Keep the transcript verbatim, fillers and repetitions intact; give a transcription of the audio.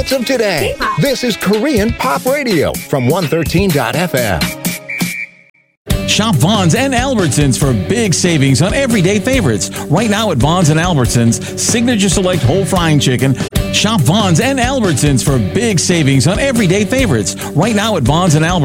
of today. This is Korean Pop Radio from one thirteen dot F M. Shop Vons and Albertsons for big savings on everyday favorites. Right now at Vons and Albertsons, Signature Select Whole Frying Chicken. Shop Vons and Albertsons for big savings on everyday favorites. Right now at Vons and Albertsons.